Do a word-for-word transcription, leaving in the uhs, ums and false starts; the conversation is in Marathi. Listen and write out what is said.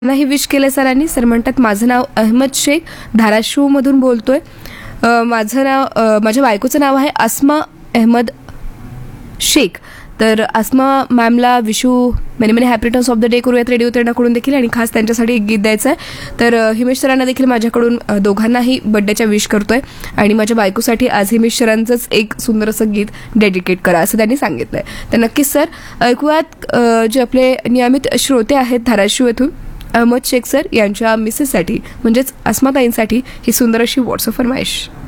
नाही विश केलं सरांनी. सर म्हणतात, माझं नाव अहमद शेख, धाराशिवमधून बोलतोय. अ, माझं नाव अ, माझ्या बायकोचं नाव आहे अस्मा अहमद शेख. तर अस्मा मॅमला Vishu many many happy returns of the day करूयात रेडिओ त्यांच्याकडून देखील, आणि खास त्यांच्यासाठी एक गीत द्यायचं आहे. तर अ, हिमेश सरांना देखील माझ्याकडून अ, दोघांनाही बड्डेच्या विश करतोय, आणि माझ्या बायकोसाठी आज हिमेश सरांचंच एक सुंदर असं गीत डेडिकेट करा असं त्यांनी सांगितलंय. तर नक्कीच सर ऐकूयात अ, जे आपले नियमित श्रोते आहेत धाराशिव येथून अहमद शेख सर यांच्या मिसेससाठी म्हणजेच अस्माताईंसाठी ही सुंदर अशी व्हॉट्सअप फरमाईश.